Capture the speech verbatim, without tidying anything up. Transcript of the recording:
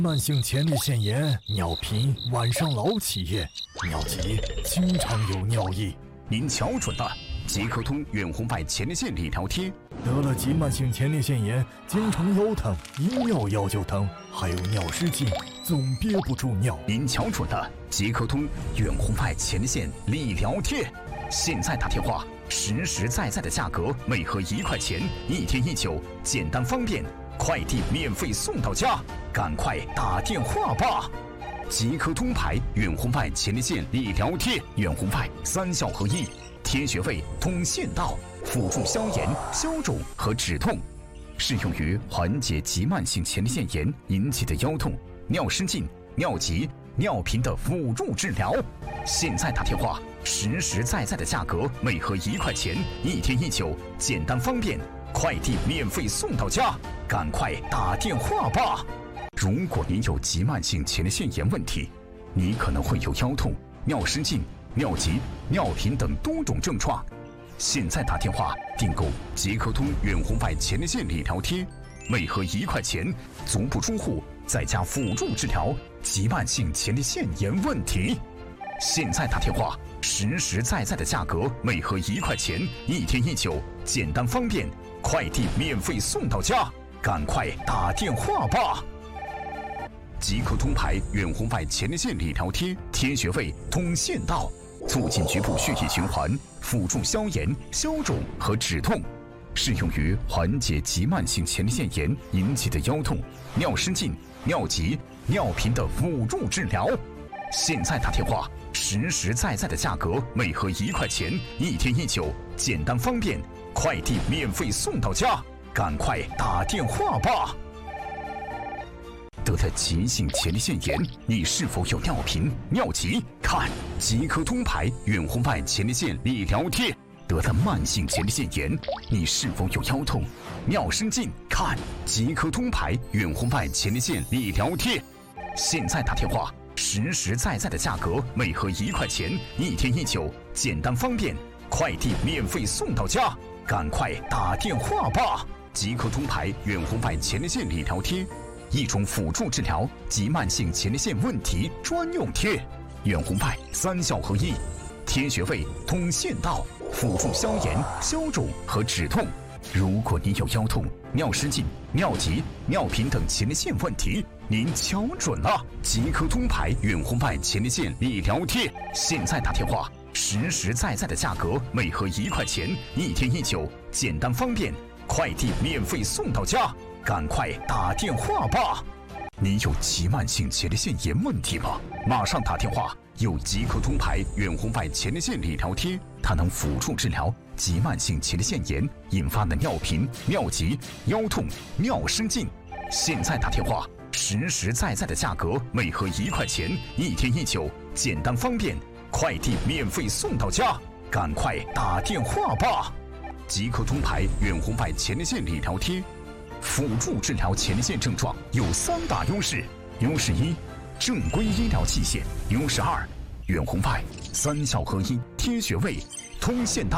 慢性前列腺炎、尿频、晚上老起夜、尿急，经常有尿意。 您瞧准了，即刻通远红外前列腺理疗贴。 得了急慢性前列腺炎，经常腰疼，一尿腰就疼，还有尿失禁，总憋不住尿。 您瞧准了，即刻通远红外前列腺理疗贴。现在打电话，实实在在的价格，每盒一块钱，一天一九，简单方便。快递免费送到家，赶快打电话吧！即刻通牌远红外前列腺理疗贴，远红外三效合一，贴穴位、通腺道，辅助消炎、消肿和止痛，适用于缓解急慢性前列腺炎引起的腰痛、尿失禁、尿急、尿频的辅助治疗。现在打电话，实实在在的价格，每盒一块钱，一天一九，简单方便。快递免费送到家，赶快打电话吧！如果您有急慢性前列腺炎问题，你可能会有腰痛、尿失禁、尿急、尿频等多种症状。现在打电话订购即刻通远红外前列腺理疗贴，每盒一块钱，足不出户，在家辅助治疗急慢性前列腺炎问题。现在打电话，实实在在的价格，每盒一块钱，一天一九，简单方便。快递免费送到家，赶快打电话吧！即刻通牌远红外前列腺理疗贴，贴穴位、通腺道，促进局部血液循环，辅助消炎、消肿和止痛，适用于缓解急慢性前列腺炎引起的腰痛、尿失禁、尿急、尿频的辅助治疗。现在打电话，实实在在的价格，每盒一块钱，一天一九，简单方便。快递免费送到家，赶快打电话吧！得了急性前列腺炎，你是否有尿频、尿急？看即刻通牌远红外前列腺理疗贴。得了慢性前列腺炎，你是否有腰痛、尿失禁？看即刻通牌远红外前列腺理疗贴。现在打电话，实实在在的价格，每盒一块钱，一天一九，简单方便。快递免费送到家，赶快打电话吧！即刻通牌远红外前列腺理疗贴，一种辅助治疗急慢性前列腺问题专用贴，远红外三效合一，贴穴位、通腺道，辅助消炎、消肿和止痛。如果您有腰痛、尿失禁、尿急、尿频等前列腺问题，您瞧准了，即刻通牌远红外前列腺理疗贴。现在打电话，实实在在的价格，每盒一块钱，一天一九，简单方便。快递免费送到家，赶快打电话吧！你有急慢性前列腺炎问题吗？马上打电话！有即刻通牌远红外前列腺理疗贴，它能辅助治疗急慢性前列腺炎引发的尿频、尿急、腰痛、尿失禁。现在打电话，实实在在的价格，每盒一块钱，一天一九，简单方便。快递免费送到家，赶快打电话吧！即刻通牌远红外前列腺理疗贴，辅助治疗前列腺症状有三大优势：优势一，正规医疗器械；优势二，远红外三效合一，贴穴位、通腺道。